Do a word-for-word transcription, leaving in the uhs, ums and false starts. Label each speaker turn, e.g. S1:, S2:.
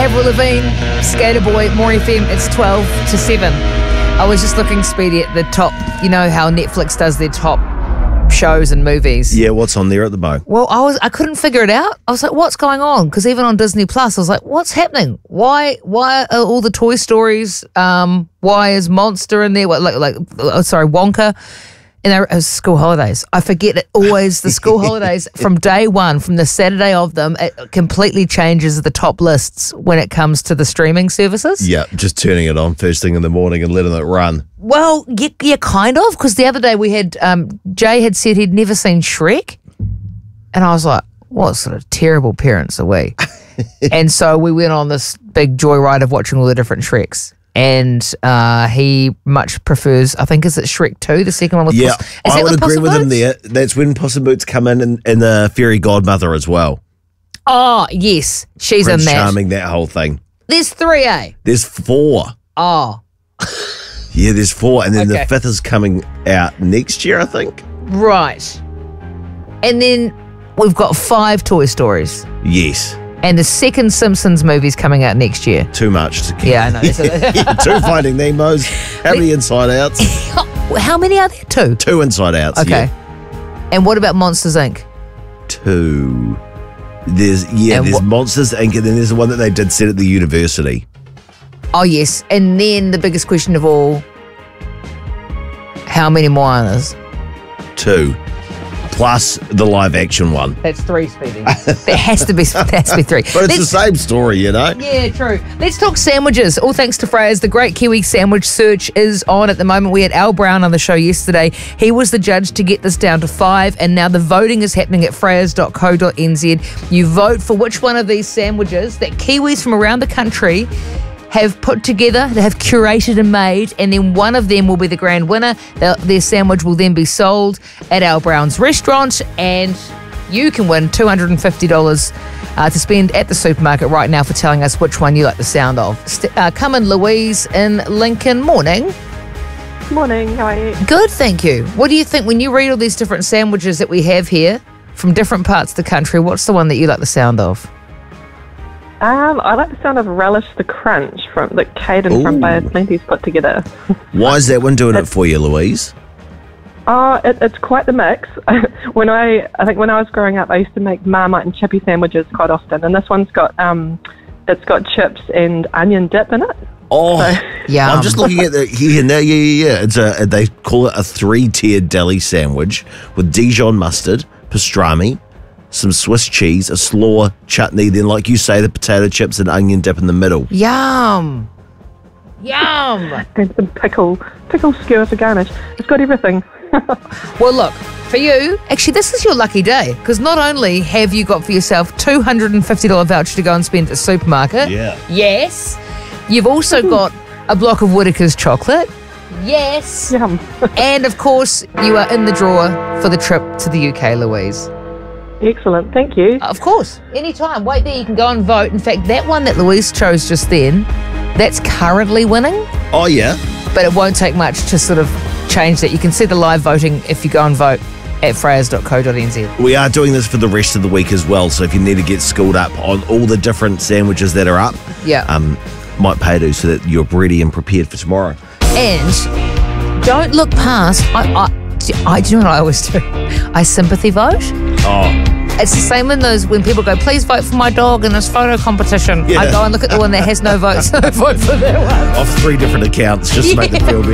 S1: Avril Lavigne, Skater Boy, More F M. It's twelve to seven. I was just looking, Speedy, at the top. You know how Netflix does their top shows and movies?
S2: Yeah, what's on there at the moment?
S1: Well, I was I couldn't figure it out. I was like, what's going on? Because even on Disney Plus, I was like, what's happening? Why why are all the Toy Stories? Um, why is Monster in there? What, like like oh, sorry, Wonka. And there was school holidays. I forget it always. The school holidays from day one, from the Saturday of them, it completely changes the top lists when it comes to the streaming services.
S2: Yeah, just turning it on first thing in the morning and letting it run.
S1: Well, yeah, yeah kind of. Because the other day we had, um, Jay had said he'd never seen Shrek. And I was like, what sort of terrible parents are we? And so we went on this big joyride of watching all the different Shreks. And uh, he much prefers, I think, is it Shrek two, the second one with
S2: Yeah,
S1: Puss? Is
S2: I
S1: that
S2: would agree
S1: Puss in
S2: with him
S1: Boots?
S2: there. That's when Puss in Boots come in and, and the fairy godmother as well.
S1: Oh, yes. She's
S2: Prince
S1: in that.
S2: Charming, that whole thing.
S1: There's three, eh?
S2: There's four.
S1: Oh,
S2: Yeah, there's four. And then
S1: Okay.
S2: the fifth is coming out next year, I think.
S1: right. And then we've got five Toy Stories.
S2: Yes.
S1: And the second Simpsons movie's coming out next year.
S2: Too much to keep.
S1: Yeah, I know.
S2: Yeah, two Finding Nemos. How many Inside Outs?
S1: How many are there? Two.
S2: Two Inside Outs.
S1: Okay.
S2: Yeah.
S1: And what about Monsters, Incorporated?
S2: Two. There's yeah.
S1: And
S2: there's
S1: what-
S2: Monsters Incorporated, and then there's the one that they did set at the university.
S1: Oh, yes. And then the biggest question of all, how many Moanas?
S2: Two. Plus the live action one.
S1: That's three, Speedy. That has to be, that has to be three.
S2: But it's
S1: Let's-
S2: the same story, you know?
S1: Yeah, true. Let's talk sandwiches. All thanks to Freya's. The Great Kiwi Sandwich Search is on at the moment. We had Al Brown on the show yesterday. He was the judge to get this down to five, and now the voting is happening at freyas dot co dot n z. You vote for which one of these sandwiches that Kiwis from around the country have put together, they have curated and made, and then one of them will be the grand winner. Their, their sandwich will then be sold at Al Brown's restaurant, and you can win two hundred fifty dollars uh, to spend at the supermarket right now for telling us which one you like the sound of. St- uh, come in, Louise in Lincoln. Morning.
S3: Morning, how are you?
S1: Good, thank you. What do you think when you read all these different sandwiches that we have here from different parts of the country? What's the one that you like the sound of?
S3: Um, I like the sound of Relish the Crunch from that Caden from
S2: Ooh.
S3: Bay of Plenty's put together.
S2: Why is that one doing it for you, Louise?
S3: Oh, it, it's quite the mix. when I, I think when I was growing up, I used to make Marmite and chippy sandwiches quite often, and this one's got um, it's got chips and onion dip in it.
S2: Oh,
S1: Yum.
S2: I'm just looking at the here now. Yeah, yeah, yeah. It's a they call it a three-tiered deli sandwich with Dijon mustard, pastrami, some Swiss cheese, a slaw, chutney, then like you say, the potato chips and onion dip in the middle.
S1: Yum. Yum.
S3: And some pickle, pickle skewer for garnish. It's got everything.
S1: Well, look, for you, actually, this is your lucky day, because not only have you got for yourself two hundred fifty dollars voucher to go and spend at the supermarket,
S2: Yeah.
S1: yes, you've also got a block of Whittaker's chocolate, yes,
S3: Yum.
S1: and of course, you are in the drawer for the trip to the U K, Louise.
S3: Excellent, thank you.
S1: Of course, anytime. Wait there, you can go and vote. In fact, that one that Louise chose just then, that's currently winning,
S2: Oh yeah.
S1: but it won't take much to sort of change that. You can see the live voting if you go and vote at freyas dot co dot n z.
S2: We are doing this for the rest of the week as well. So if you need to get schooled up on all the different sandwiches that are up,
S1: Yeah.
S2: um, might pay to so that you're ready and prepared for tomorrow.
S1: And don't look past. I, I, I do you know what I always do. I sympathy vote.
S2: Oh,
S1: It's the same in those when people go, please vote for my dog in this photo competition.
S2: Yeah.
S1: I go and look at the one that has no votes. I vote for that one.
S2: off three different accounts just to make them feel better.